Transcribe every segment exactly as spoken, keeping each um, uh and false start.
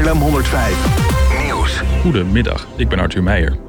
Haarlem honderdvijf Nieuws. Goedemiddag, ik ben Arthur Meijer.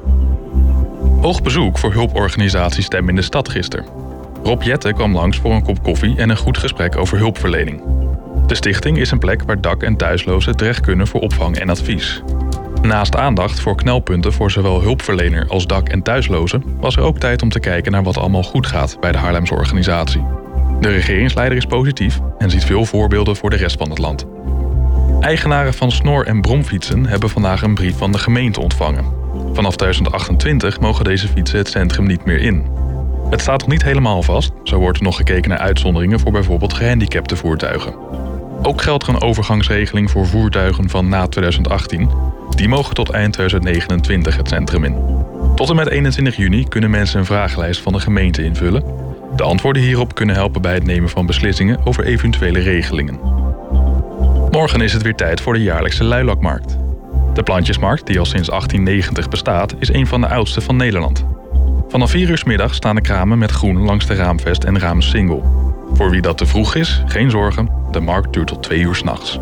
Hoog bezoek voor hulporganisatie Stem in de Stad gisteren. Rob Jetten kwam langs voor een kop koffie en een goed gesprek over hulpverlening. De stichting is een plek waar dak- en thuislozen terecht kunnen voor opvang en advies. Naast aandacht voor knelpunten voor zowel hulpverlener als dak- en thuislozen was er ook tijd om te kijken naar wat allemaal goed gaat bij de Haarlemse organisatie. De regeringsleider is positief en ziet veel voorbeelden voor de rest van het land. Eigenaren van snor- en bromfietsen hebben vandaag een brief van de gemeente ontvangen. Vanaf twintig achtentwintig mogen deze fietsen het centrum niet meer in. Het staat nog niet helemaal vast, zo wordt er nog gekeken naar uitzonderingen voor bijvoorbeeld gehandicapte voertuigen. Ook geldt er een overgangsregeling voor voertuigen van na twintig achttien. Die mogen tot eind twintig negenentwintig het centrum in. Tot en met eenentwintig juni kunnen mensen een vragenlijst van de gemeente invullen. De antwoorden hierop kunnen helpen bij het nemen van beslissingen over eventuele regelingen. Morgen is het weer tijd voor de jaarlijkse luilakmarkt. De plantjesmarkt, die al sinds achttien negentig bestaat, is een van de oudste van Nederland. Vanaf vier uur 's middags staan de kramen met groen langs de Raamvest en Raamsingel. Voor wie dat te vroeg is, geen zorgen, de markt duurt tot twee uur 's nachts.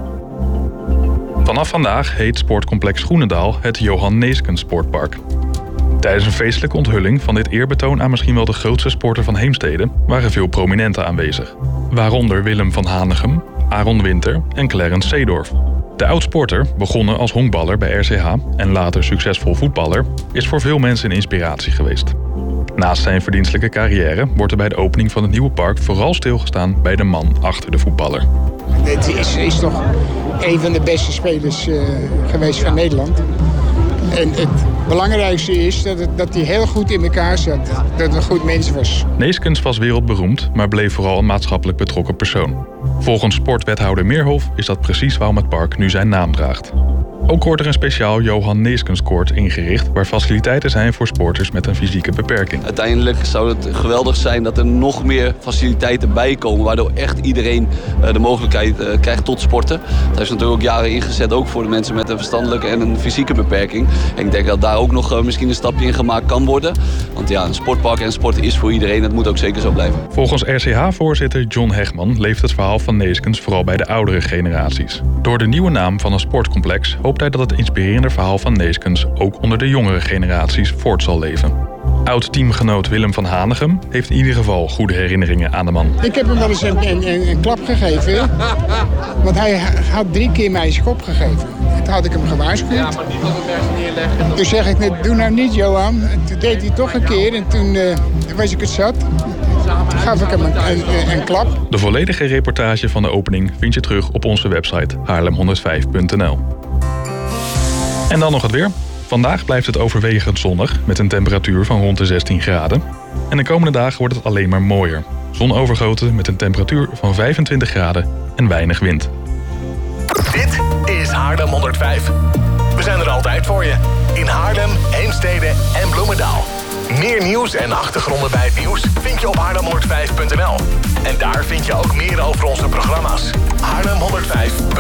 Vanaf vandaag heet sportcomplex Groenendaal het Johan Neeskens Sportpark. Tijdens een feestelijke onthulling van dit eerbetoon aan misschien wel de grootste sporter van Heemstede waren veel prominenten aanwezig. Waaronder Willem van Hanegem, Aaron Winter en Clarence Seedorf. De oud-sporter, begonnen als honkballer bij R C H en later succesvol voetballer, is voor veel mensen een inspiratie geweest. Naast zijn verdienstelijke carrière wordt er bij de opening van het nieuwe park vooral stilgestaan bij de man achter de voetballer. Het is, is toch een van de beste spelers uh, geweest van Nederland. En het belangrijkste is dat, het, dat hij heel goed in elkaar zat. Dat het een goed mens was. Neeskens was wereldberoemd, maar bleef vooral een maatschappelijk betrokken persoon. Volgens sportwethouder Meerhof is dat precies waarom het park nu zijn naam draagt. Ook wordt er een speciaal Johan Neeskens Court ingericht, waar faciliteiten zijn voor sporters met een fysieke beperking. Uiteindelijk zou het geweldig zijn dat er nog meer faciliteiten bij komen, waardoor echt iedereen de mogelijkheid krijgt tot sporten. Dat is natuurlijk ook jaren ingezet, ook voor de mensen met een verstandelijke en een fysieke beperking. En ik denk dat daar ook nog misschien een stapje in gemaakt kan worden. Want ja, een sportpark en sport is voor iedereen, dat moet ook zeker zo blijven. Volgens R C H-voorzitter John Hegman leeft het verhaal van Neeskens vooral bij de oudere generaties. Door de nieuwe naam van een sportcomplex hoopt hij dat het inspirerende verhaal van Neeskens ook onder de jongere generaties voort zal leven. Oud-teamgenoot Willem van Hanegem heeft in ieder geval goede herinneringen aan de man. Ik heb hem wel eens een, een, een klap gegeven, want hij had drie keer mij zijn kop gegeven. Toen had ik hem gewaarschuwd. Ja, maar niet op het ergens neerleggen. Toen zeg ik net, doe nou niet Johan. En toen deed hij toch een keer en toen uh, was ik het zat. Toen gaf ik hem een, een, een klap. De volledige reportage van de opening vind je terug op onze website haarlem honderdvijf punt n l. En dan nog het weer. Vandaag blijft het overwegend zonnig met een temperatuur van rond de zestien graden. En de komende dagen wordt het alleen maar mooier. Zonovergoten met een temperatuur van vijfentwintig graden en weinig wind. Dit is Haarlem honderdvijf. We zijn er altijd voor je. In Haarlem, Heemstede en Bloemendaal. Meer nieuws en achtergronden bij het nieuws vind je op haarlem honderdvijf punt n l. En daar vind je ook meer over onze programma's. Haarlem honderdvijf.